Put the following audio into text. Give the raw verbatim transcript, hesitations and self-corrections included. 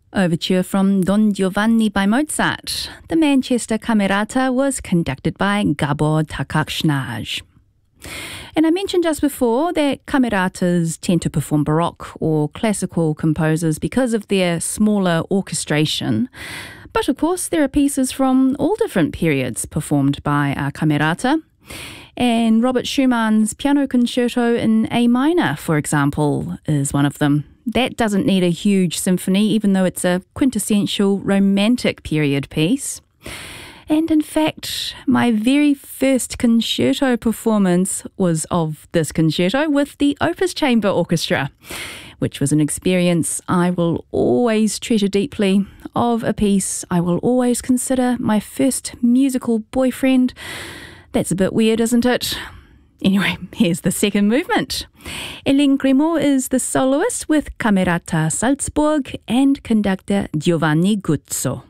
Overture from Don Giovanni by Mozart. The Manchester Camerata was conducted by Gabor Takács. And I mentioned just before that cameratas tend to perform Baroque or classical composers because of their smaller orchestration. But of course, there are pieces from all different periods performed by a camerata. And Robert Schumann's Piano Concerto in A minor, for example, is one of them. That doesn't need a huge symphony, even though it's a quintessential romantic period piece. And in fact, my very first concerto performance was of this concerto with the Opus Chamber Orchestra, which was an experience I will always treasure deeply, of a piece I will always consider my first musical boyfriend. That's a bit weird, isn't it? Anyway, here's the second movement. Hélène Grimaud is the soloist with Camerata Salzburg and conductor Giovanni Guzzo.